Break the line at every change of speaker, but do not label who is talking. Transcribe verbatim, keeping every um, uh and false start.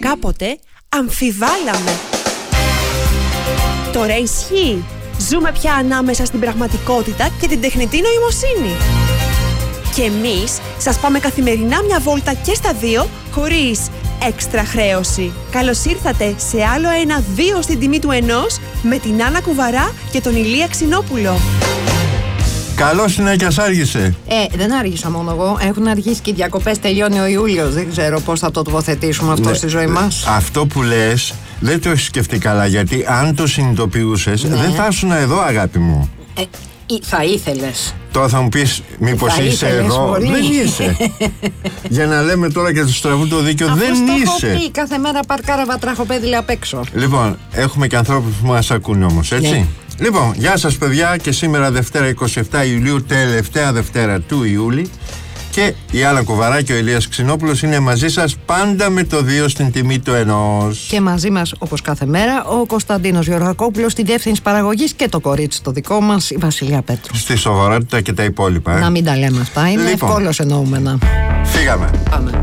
κάποτε αμφιβάλαμε. Τώρα ισχύει. Ζούμε πια ανάμεσα στην πραγματικότητα και την τεχνητή νοημοσύνη. Και εμείς σας πάμε καθημερινά μια βόλτα και στα δύο, χωρίς έξτρα χρέωση. Καλώς ήρθατε σε άλλο ένα δύο στην τιμή του ενός, με την Άννα Κουβαρά και τον Ηλία Ξινόπουλο.
Καλώς είναι και ας άργησε.
Ε, δεν άργησα μόνο εγώ. Έχουν αργήσει και οι διακοπές, τελειώνει ο Ιούλιος. Δεν ξέρω πώς θα το τοποθετήσουμε αυτό ναι, στη ζωή μας.
Αυτό που λες δεν το έχεις σκεφτεί καλά, γιατί αν το συνειδητοποιούσες, ναι, δεν θα ήσουν εδώ, αγάπη μου.
Ε, θα ήθελες.
Τώρα θα μου πεις, μήπως
θα
είσαι
ήθελες,
εδώ.
μπορεί.
Δεν είσαι. Για να λέμε τώρα και του στραβού το δίκαιο,
αφού
δεν
στο
είσαι.
έχω πει, κάθε μέρα παρκάραβα τραχοπέδιλα απ' έξω.
Λοιπόν, έχουμε και ανθρώπους που μας ακούν όμως, έτσι.
Ναι.
Λοιπόν, γεια σας παιδιά, και σήμερα Δευτέρα είκοσι επτά Ιουλίου, τελευταία Δευτέρα του Ιούλη, και η Άννα Κουβαρά και ο Ηλίας Ξινόπουλος είναι μαζί σας πάντα με το δύο στην τιμή του ενός.
Και μαζί μας, όπως κάθε μέρα, ο Κωνσταντίνος Γεωργακόπουλος στη διεύθυνση παραγωγής και το κορίτσι το δικό μας, η Βασιλεία Πέτρου.
Στη σοβαρότητα και τα υπόλοιπα. Ε.
Να μην τα λέμε αυτά, είναι
λοιπόν,
ευκόλως εννοούμενα.
Φύγαμε.
Πάμε.